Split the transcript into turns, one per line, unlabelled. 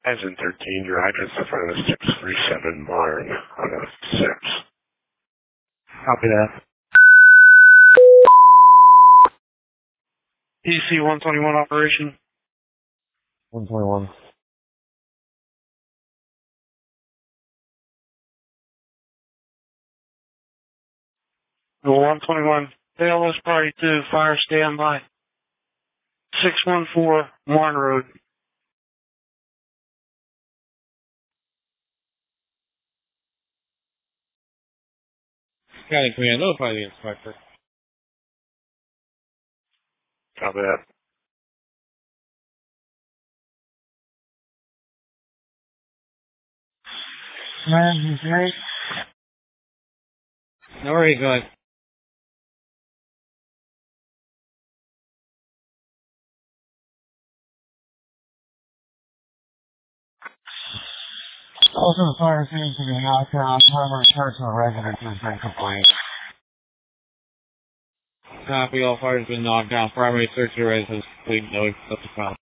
and 13, your address in front of 637 Barn on a 6.
Copy that.
DC 121 operation.
121.
The 121. ALS Party 2, fire standby. 614 Marn Road.
County Command, notify the inspector.
Copy that.
Where are you going? Also, the fire seems to be out there on primary personal residence has been complained. Copy, all fires been knocked down. Primary search of residence, please no, up to